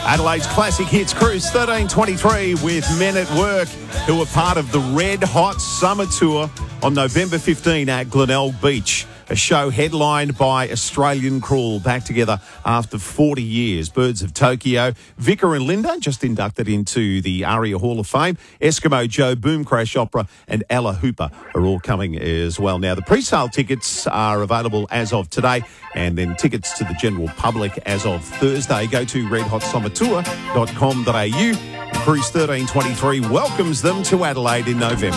Adelaide's Classic Hits Cruise 1323 with Men at Work, who are part of the Red Hot Summer Tour on November 15 at Glenelg Beach. A show headlined by Australian Crawl, back together after 40 years. Birds of Tokyo, Vicar and Linda, just inducted into the ARIA Hall of Fame. Eskimo Joe, Boom Crash Opera and Ella Hooper are all coming as well. Now, the pre-sale tickets are available as of today, and then tickets to the general public as of Thursday. Go to redhotsummertour.com.au. Cruise 1323 welcomes them to Adelaide in November.